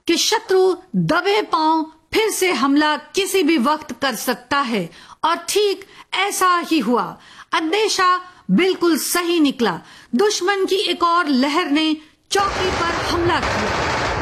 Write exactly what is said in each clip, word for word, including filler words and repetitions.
कि शत्रु दबे पांव फिर से हमला किसी भी वक्त कर सकता है, और ठीक ऐसा ही हुआ। अंदेशा बिल्कुल सही निकला। दुश्मन की एक और लहर ने चौकी पर हमला किया।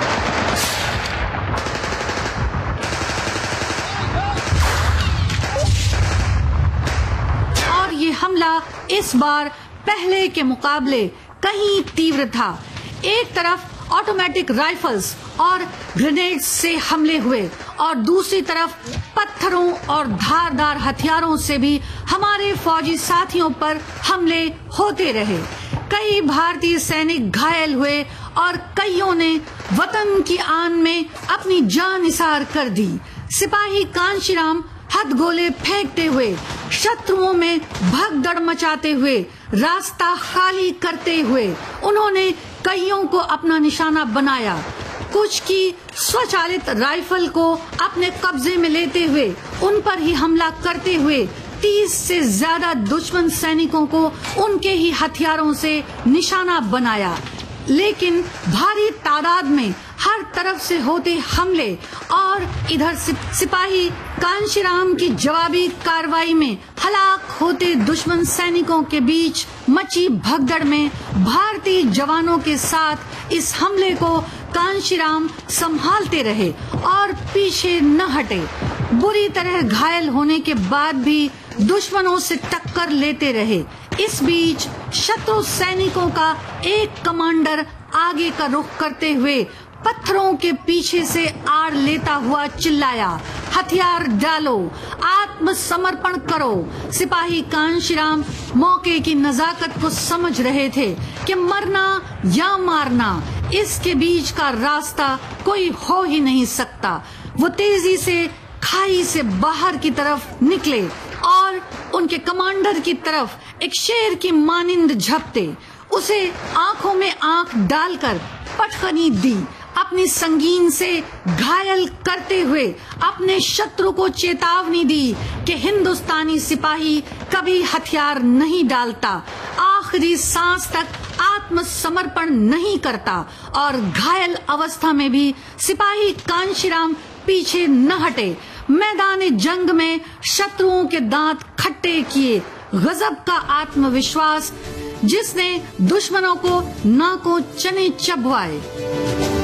और ये हमला इस बार पहले के मुकाबले कहीं तीव्र था। एक तरफ ऑटोमेटिक राइफल्स और ग्रेनेड्स से हमले हुए और दूसरी तरफ पत्थरों और धारदार हथियारों से भी हमारे फौजी साथियों पर हमले होते रहे। कई भारतीय सैनिक घायल हुए और कईयों ने वतन की आन में अपनी जान निसार कर दी। सिपाही कांशीराम हथगोले फेंकते हुए, शत्रुओं में भगदड़ मचाते हुए, रास्ता खाली करते हुए उन्होंने कईयों को अपना निशाना बनाया। कुछ की स्वचालित राइफल को अपने कब्जे में लेते हुए उन पर ही हमला करते हुए तीस से ज्यादा दुश्मन सैनिकों को उनके ही हथियारों से निशाना बनाया। लेकिन भारी तादाद में हर तरफ से होते हमले और इधर सिपाही कांशीराम की जवाबी कार्रवाई में हलाक होते दुश्मन सैनिकों के बीच मची भगदड़ में भारतीय जवानों के साथ इस हमले को कांशीराम संभालते रहे और पीछे न हटे। बुरी तरह घायल होने के बाद भी दुश्मनों से टक्कर लेते रहे। इस बीच शत्रु सैनिकों का एक कमांडर आगे का रुख करते हुए पत्थरों के पीछे से आड़ लेता हुआ चिल्लाया, हथियार डालो, आत्मसमर्पण करो। सिपाही कांशीराम मौके की नजाकत को समझ रहे थे कि मरना या मारना, इसके बीच का रास्ता कोई हो ही नहीं सकता। वो तेजी से खाई से बाहर की तरफ निकले और उनके कमांडर की तरफ एक शेर की मानिंद झपटे। उसे आंखों में आंख डालकर पटखनी दी। अपनी संगीन से घायल करते हुए अपने शत्रु को चेतावनी दी कि हिंदुस्तानी सिपाही कभी हथियार नहीं डालता, आखिरी सांस तक आत्मसमर्पण नहीं करता, और घायल अवस्था में भी सिपाही कांशीराम पीछे न हटे। मैदान जंग में शत्रुओं के दांत खट्टे किए। गजब का आत्मविश्वास जिसने दुश्मनों को नाकों चने चबवाए।